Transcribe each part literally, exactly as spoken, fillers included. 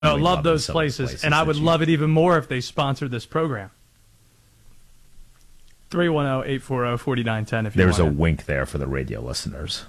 I love, love those places, places, and I would you... love it even more if they sponsored this program. three one zero, eight four zero, four nine one zero if you There's want a it. wink there for the radio listeners.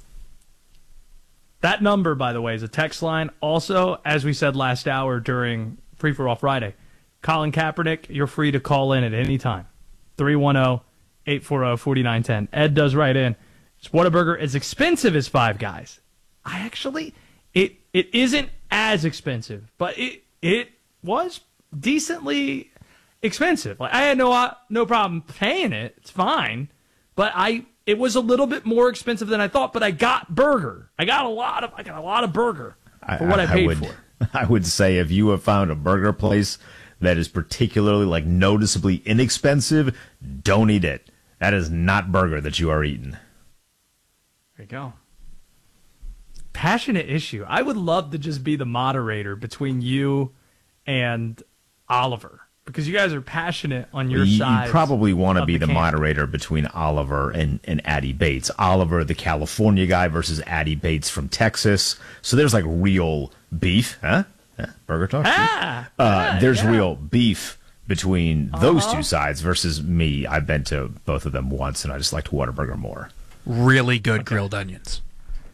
That number, by the way, is a text line. Also, as we said last hour during Free For All Friday, Colin Kaepernick, you're free to call in at any time. three one zero, eight four zero, four nine one zero. Ed does write in, is Whataburger as expensive as Five Guys? I actually, it it isn't as expensive, but it it was decently expensive. Like, I had no uh, no problem paying it. It's fine, but I it was a little bit more expensive than I thought. But I got burger. I got a lot of I got a lot of burger for what I, I, I paid would, for. I would say if you have found a burger place that is particularly like noticeably inexpensive, don't eat it. That is not burger that you are eating. There you go. Passionate issue. I would love to just be the moderator between you and Oliver, because you guys are passionate on your you, side. You probably want to be the, the moderator between Oliver and, and Addy Bates. Oliver, the California guy, versus Addy Bates from Texas. So there's like real beef, huh? huh? Burger talk. Ah, uh, ah, there's yeah. real beef between those uh-huh. two sides versus me. I've been to both of them once, and I just liked Whataburger more. Really good okay. grilled onions.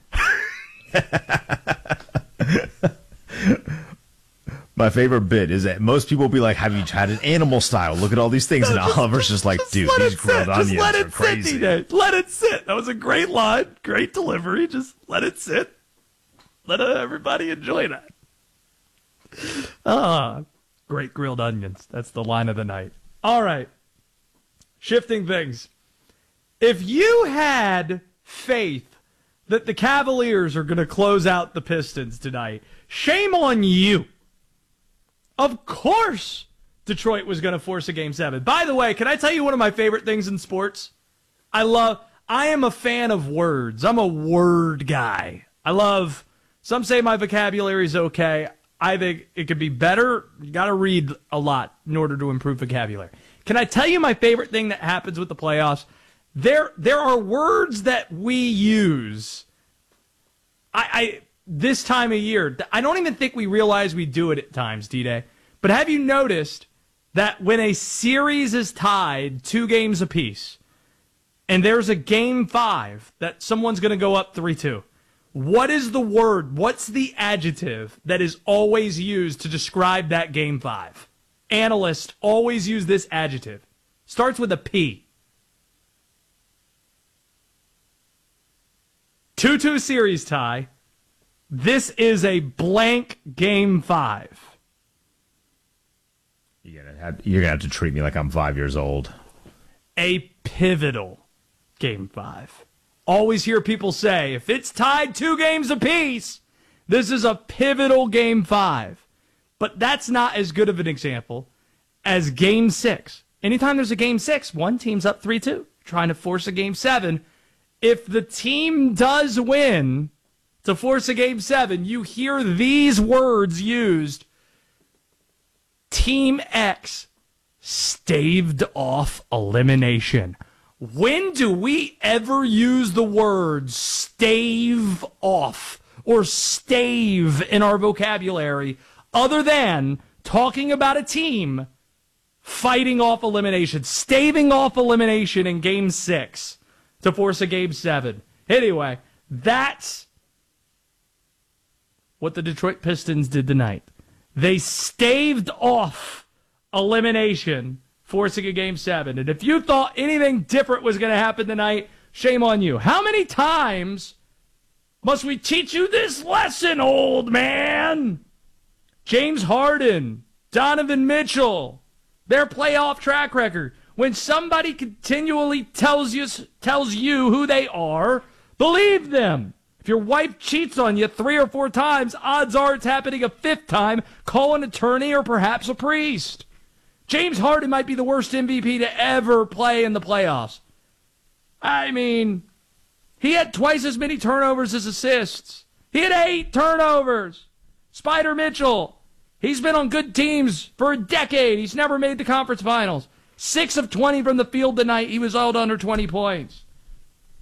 My favorite bit is that most people will be like, have you tried an animal style? Look at all these things. No, and just, Oliver's just like, just dude, these grilled sit. onions just let are it crazy. Sit, D J. Let it sit. That was a great line. Great delivery. Just let it sit. Let uh, everybody enjoy that. Ah, great grilled onions. That's the line of the night. All right. Shifting things. If you had faith that the Cavaliers are going to close out the Pistons tonight, shame on you. Of course Detroit was going to force a game seven. By the way, can I tell you one of my favorite things in sports? I love, I am a fan of words. I'm a word guy. I love, some say my vocabulary is okay. I think it could be better. You got to read a lot in order to improve vocabulary. Can I tell you my favorite thing that happens with the playoffs? There, there are words that we use. I, I this time of year, I don't even think we realize we do it at times, D-Day. But have you noticed that when a series is tied two games apiece, and there's a game five that someone's going to go up three two, what is the word, what's the adjective that is always used to describe that game five? Analysts always use this adjective. Starts with a P. two two series tie. This is a blank game five. You're gonna have, you're gonna have to treat me like I'm five years old. A pivotal game five. Always hear people say, if it's tied two games apiece, this is a pivotal game five. But that's not as good of an example as game six. Anytime there's a game six, one team's up three two, trying to force a game seven. If the team does win to force a game seven, you hear these words used. Team X staved off elimination. When do we ever use the words stave off or stave in our vocabulary other than talking about a team fighting off elimination, staving off elimination in game six to force a game seven? Anyway, that's what the Detroit Pistons did tonight. They staved off elimination, forcing a game seven. And if you thought anything different was going to happen tonight, shame on you. How many times must we teach you this lesson, old man? James Harden, Donovan Mitchell, their playoff track record. When somebody continually tells you, tells you who they are, believe them. If your wife cheats on you three or four times, odds are it's happening a fifth time. Call an attorney or perhaps a priest. James Harden might be the worst M V P to ever play in the playoffs. I mean, he had twice as many turnovers as assists. He had eight turnovers. Spider Mitchell, he's been on good teams for a decade. He's never made the conference finals. six of twenty from the field tonight. He was held under twenty points.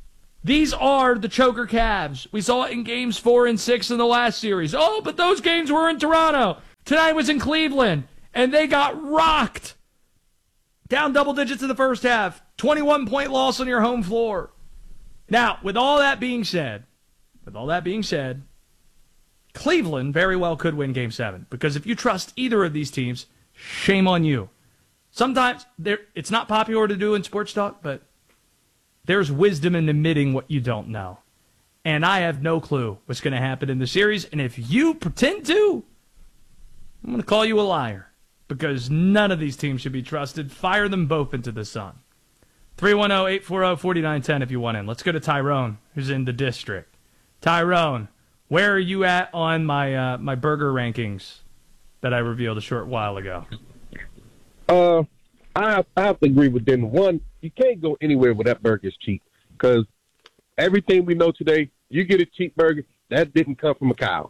These are the choker Cavs. We saw it in games four and six in the last series. Oh, but those games were in Toronto. Tonight was in Cleveland, and they got rocked. Down double digits in the first half. twenty-one point loss on your home floor. Now, with all that being said, with all that being said, Cleveland very well could win Game seven. Because if you trust either of these teams, shame on you. Sometimes it's not popular to do in sports talk, but there's wisdom in admitting what you don't know. And I have no clue what's going to happen in the series. And if you pretend to, I'm going to call you a liar. Because none of these teams should be trusted. Fire them both into the sun. three one zero, eight four zero, four nine one zero if you want in. Let's go to Tyrone, who's in the district. Tyrone, where are you at on my uh, my burger rankings that I revealed a short while ago? Uh, I have, I have to agree with them. One, you can't go anywhere where that burger is cheap. Because everything we know today, you get a cheap burger, that didn't come from a cow.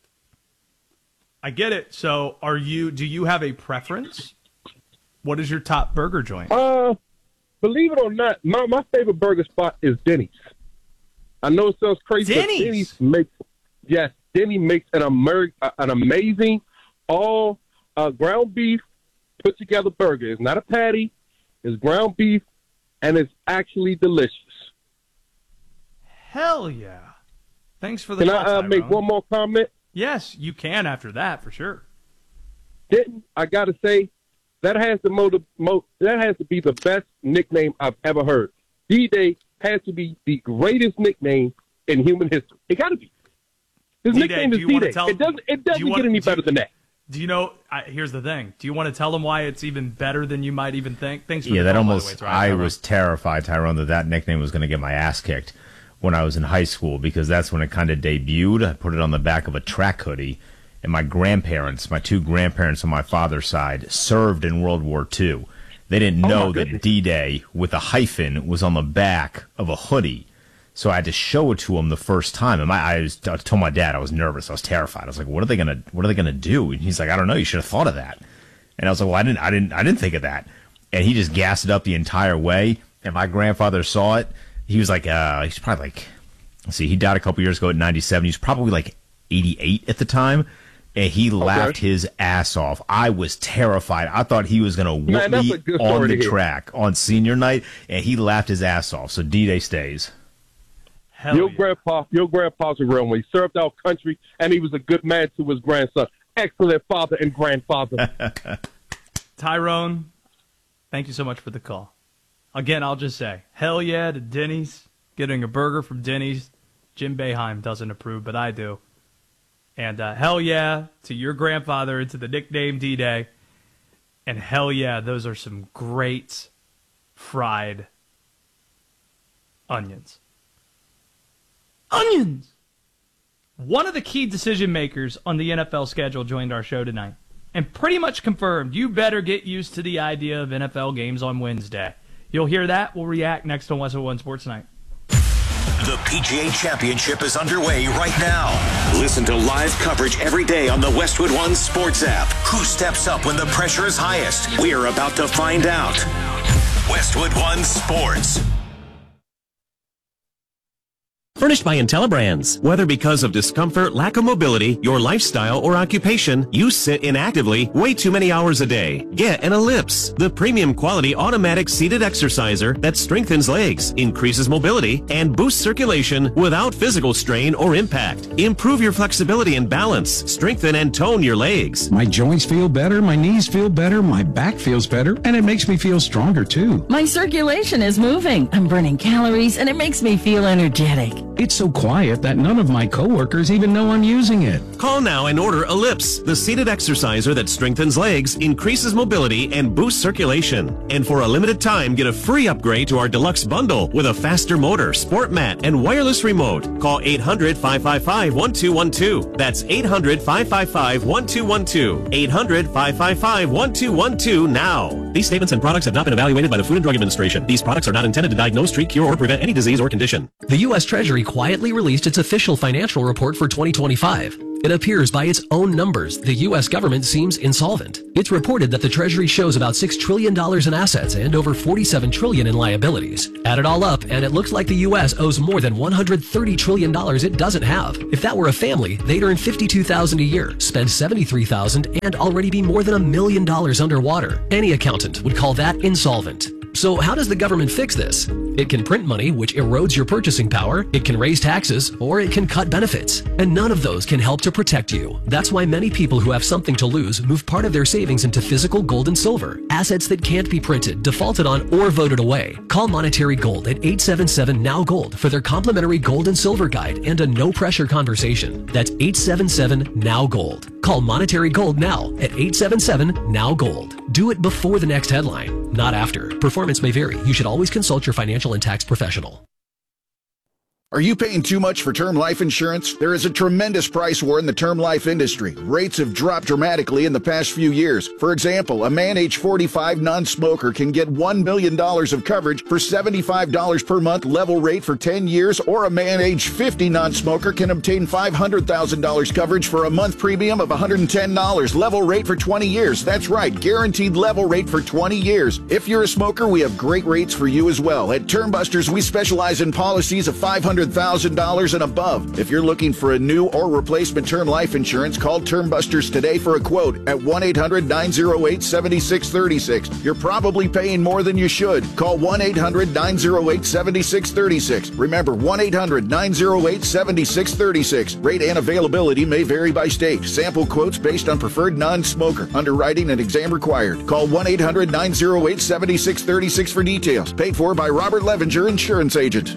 I get it. So, are you? Do you have a preference? What is your top burger joint? Uh, believe it or not, my, my favorite burger spot is Denny's. I know it sounds crazy, Denny's? but Denny's makes yes, Denny's makes an Amer- an amazing all uh, ground beef put together burger. It's not a patty, it's ground beef, and it's actually delicious. Hell yeah! Thanks for the. Can call, I uh, make Tyrone. one more comment? Yes, you can after that for sure. Denton, I gotta say, that has the mo- mo- that has to be the best nickname I've ever heard. D-Day has to be the greatest nickname in human history. It got to be. His D-Day, nickname do is you wanna D-Day. tell- It doesn't. It do doesn't you wanna- get any do better you- than that. Do you know? I, here's the thing. Do you want to tell them why it's even better than you might even think? Thanks for Yeah, the that call, by the almost. way, Tyrone. I was terrified, Tyrone, that that nickname was going to get my ass kicked when I was in high school because that's when it kind of debuted. I put it on the back of a track hoodie, and my grandparents, my two grandparents on my father's side, served in World War Two. They didn't Oh, my know that goodness. D-Day with a hyphen was on the back of a hoodie. So I had to show it to him the first time, and my, I, was, I told my dad I was nervous, I was terrified. I was like, "What are they gonna? What are they gonna do?" And he's like, "I don't know. You should have thought of that." And I was like, "Well, I didn't, I didn't, I didn't think of that." And he just gassed it up the entire way. And my grandfather saw it. He was like, uh, he's probably like, let's see, he died a couple years ago at ninety-seven. He was probably like eighty-eight at the time. And he laughed his ass off. I was terrified. I thought he was going to whoop Man, that's me a good on story the to hear. track on senior night, and he laughed his ass off. So D-Day stays. Hell Your yeah. grandpa, your grandpa's a real one. He served our country, and he was a good man to his grandson. Excellent father and grandfather. Tyrone, thank you so much for the call. Again, I'll just say, hell yeah to Denny's. Getting a burger from Denny's. Jim Boeheim doesn't approve, but I do. And uh, hell yeah to your grandfather and to the nickname D-Day. And hell yeah, those are some great fried onions. Onions! One of the key decision makers on the N F L schedule joined our show tonight and pretty much confirmed you better get used to the idea of N F L games on Wednesday. You'll hear that. We'll react next on Westwood One Sports Night. The P G A Championship is underway right now. Listen to live coverage every day on the Westwood One Sports app. Who steps up when the pressure is highest? We're about to find out. Westwood One Sports. Furnished by IntelliBrands. Whether because of discomfort, lack of mobility, your lifestyle, or occupation, you sit inactively way too many hours a day. Get an Ellipse, the premium quality automatic seated exerciser that strengthens legs, increases mobility, and boosts circulation without physical strain or impact. Improve your flexibility and balance, strengthen and tone your legs. My joints feel better, my knees feel better, my back feels better, and it makes me feel stronger too. My circulation is moving. I'm burning calories, and it makes me feel energetic. It's so quiet that none of my coworkers even know I'm using it. Call now and order Ellipse, the seated exerciser that strengthens legs, increases mobility, and boosts circulation. And for a limited time, get a free upgrade to our deluxe bundle with a faster motor, sport mat, and wireless remote. Call eight hundred, five five five, one two one two. That's eight hundred, five five five, one two one two. eight hundred, five five five, one two one two now. These statements and products have not been evaluated by the Food and Drug Administration. These products are not intended to diagnose, treat, cure, or prevent any disease or condition. The U S Treasury quietly released its official financial report for twenty twenty-five. It appears by its own numbers, the U S government seems insolvent. It's reported that the Treasury shows about six trillion dollars in assets and over forty-seven trillion dollars in liabilities. Add it all up, and it looks like the U S owes more than one hundred thirty trillion dollars it doesn't have. If that were a family, they'd earn fifty-two thousand dollars a year, spend seventy-three thousand dollars, and already be more than a million dollars underwater. Any accountant would call that insolvent. So how does the government fix this? It can print money, which erodes your purchasing power, it can raise taxes, or it can cut benefits. And none of those can help to protect you. That's why many people who have something to lose move part of their savings into physical gold and silver, assets that can't be printed, defaulted on, or voted away. Call Monetary Gold at eight seven seven N O W Gold for their complimentary gold and silver guide and a no-pressure conversation. That's eight seven seven N O W Gold. Call Monetary Gold now at eight seven seven N O W Gold. Do it before the next headline, not after. Performance may vary. You should always consult your financial and tax professional. Are you paying too much for term life insurance? There is a tremendous price war in the term life industry. Rates have dropped dramatically in the past few years. For example, a man age forty-five non-smoker can get one million dollars of coverage for seventy-five dollars per month level rate for ten years, or a man age fifty non-smoker can obtain five hundred thousand dollars coverage for a month premium of one hundred ten dollars level rate for twenty years. That's right, guaranteed level rate for twenty years. If you're a smoker, we have great rates for you as well. At Term Busters, we specialize in policies of five hundred thousand dollars and above. If you're looking for a new or replacement term life insurance, call Term Busters today for a quote at one eight hundred nine oh eight seven six three six. You're probably paying more than you should. Call one eight hundred nine oh eight seven six three six. Remember, one eight hundred nine oh eight seven six three six. Rate and availability may vary by state. Sample quotes based on preferred non-smoker. Underwriting and exam required. Call one eight hundred nine oh eight seven six three six for details. Paid for by Robert Levinger, Insurance Agent.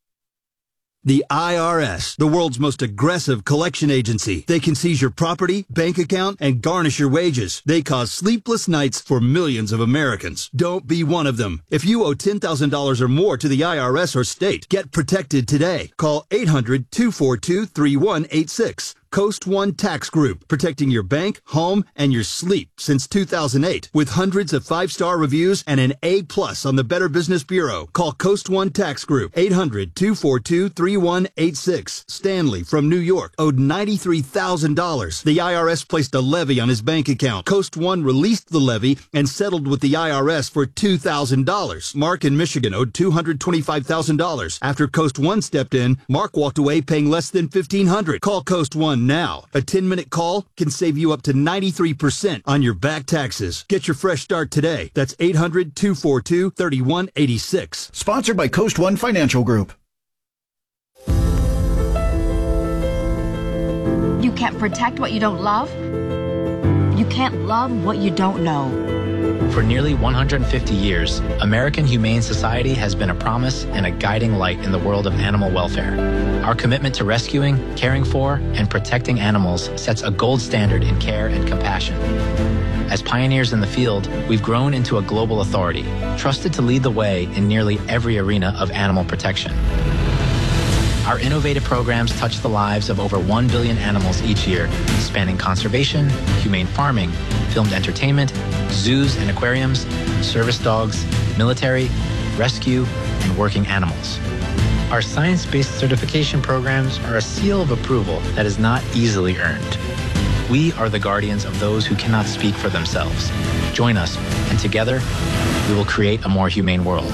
The I R S, the world's most aggressive collection agency. They can seize your property, bank account, and garnish your wages. They cause sleepless nights for millions of Americans. Don't be one of them. If you owe ten thousand dollars or more to the I R S or state, get protected today. Call eight hundred two four two three one eight six. Coast One Tax Group, protecting your bank, home, and your sleep since two thousand eight. With hundreds of five-star reviews and an A plus on the Better Business Bureau. Call Coast One Tax Group, eight hundred two four two three one eight six. Stanley from New York owed ninety-three thousand dollars. The I R S placed a levy on his bank account. Coast One released the levy and settled with the I R S for two thousand dollars. Mark in Michigan owed two hundred twenty-five thousand dollars. After Coast One stepped in, Mark walked away paying less than fifteen hundred dollars. Call Coast One now. A ten-minute call can save you up to ninety-three percent on your back taxes. Get your fresh start today. That's eight hundred two four two three one eight six. Sponsored by Coast One Financial Group. You can't protect what you don't love. You can't love what you don't know. For nearly one hundred fifty years, American Humane Society has been a promise and a guiding light in the world of animal welfare. Our commitment to rescuing, caring for, and protecting animals sets a gold standard in care and compassion. As pioneers in the field, we've grown into a global authority, trusted to lead the way in nearly every arena of animal protection. Our innovative programs touch the lives of over one billion animals each year, spanning conservation, humane farming, filmed entertainment, zoos and aquariums, service dogs, military, rescue, and working animals. Our science-based certification programs are a seal of approval that is not easily earned. We are the guardians of those who cannot speak for themselves. Join us, and together, we will create a more humane world.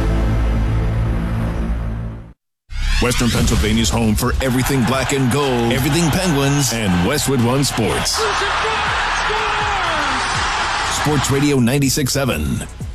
Western Pennsylvania's home for everything black and gold, everything Penguins, and Westwood One Sports. Sports Radio ninety-six point seven.